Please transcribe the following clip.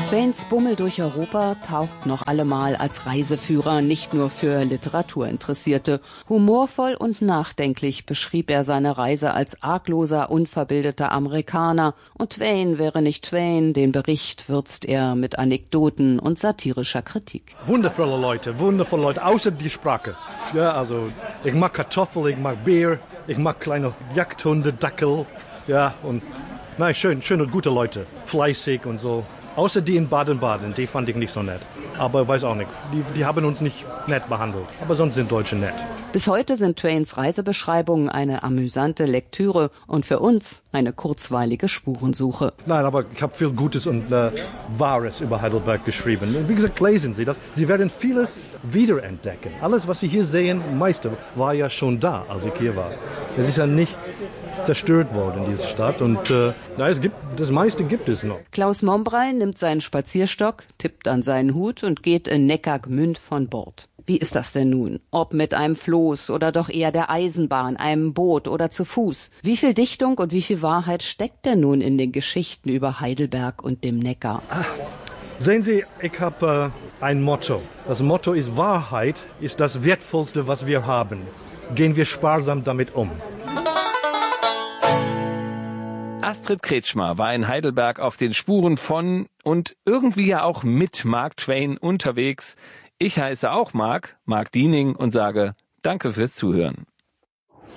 Twains Bummel durch Europa taugt noch allemal als Reiseführer, nicht nur für Literaturinteressierte. Humorvoll und nachdenklich beschrieb er seine Reise als argloser, unverbildeter Amerikaner. Und Twain wäre nicht Twain, den Bericht würzt er mit Anekdoten und satirischer Kritik. Wundervolle Leute, außer die Sprache. Ja, also ich mag Kartoffel, ich mag Bier, ich mag kleine Jagdhunde, Dackel. Ja, und schöne, gute Leute, fleißig und so. Außer die in Baden-Baden, die fand ich nicht so nett. Aber weiß auch nicht, die haben uns nicht nett behandelt. Aber sonst sind Deutsche nett. Bis heute sind Twains Reisebeschreibungen eine amüsante Lektüre und für uns eine kurzweilige Spurensuche. Nein, aber ich habe viel Gutes und Wahres über Heidelberg geschrieben. Wie gesagt, lesen Sie das. Sie werden vieles wiederentdecken. Alles, was Sie hier sehen, meiste war ja schon da, als ich hier war. Es ist ja nicht zerstört worden, diese Stadt. Und das meiste gibt es noch. Klaus Mombrey nimmt seinen Spazierstock, tippt an seinen Hut und geht in Neckargmünd von Bord. Wie ist das denn nun? Ob mit einem Floß oder doch eher der Eisenbahn, einem Boot oder zu Fuß? Wie viel Dichtung und wie viel Wahrheit steckt denn nun in den Geschichten über Heidelberg und dem Neckar? Sehen Sie, ich habe ein Motto. Das Motto ist: Wahrheit ist das Wertvollste, was wir haben. Gehen wir sparsam damit um. Astrid Kretschmer war in Heidelberg auf den Spuren von und irgendwie ja auch mit Mark Twain unterwegs. Ich heiße auch Mark Diening und sage Danke fürs Zuhören.